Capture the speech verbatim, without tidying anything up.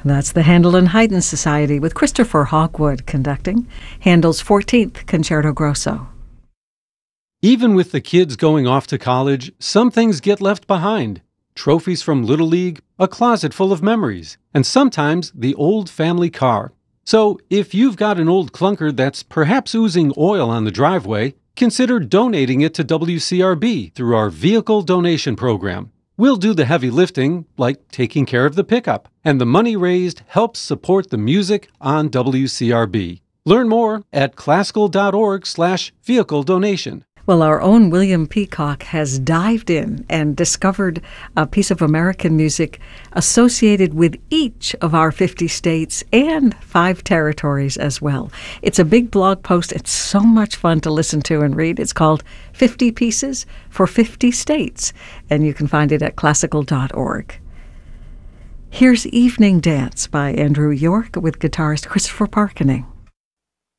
That's the Handel and Haydn Society with Christopher Hogwood conducting Handel's fourteenth Concerto Grosso. Even with the kids going off to college, some things get left behind. Trophies from Little League, a closet full of memories, and sometimes the old family car. So if you've got an old clunker that's perhaps oozing oil on the driveway, consider donating it to W C R B through our vehicle donation program. We'll do the heavy lifting, like taking care of the pickup, and the money raised helps support the music on W C R B. Learn more at classical.org slash vehicle donation. Well, our own William Peacock has dived in and discovered a piece of American music associated with each of our fifty states and five territories as well. It's a big blog post. It's so much fun to listen to and read. It's called fifty Pieces for fifty States, and you can find it at classical dot org. Here's Evening Dance by Andrew York with guitarist Christopher Parkening.